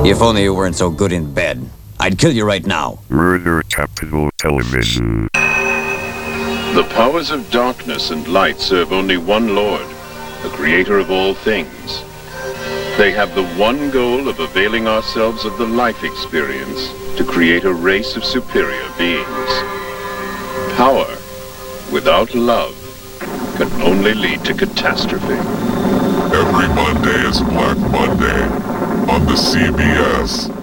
If only you weren't so good in bed. I'd kill you right now. Murder Capital Television. The powers of darkness and light serve only one Lord, the creator of all things. They have the one goal of availing ourselves of the life experience to create a race of superior beings. Power without love can only lead to catastrophe. Every Monday is Black Monday on the CBS.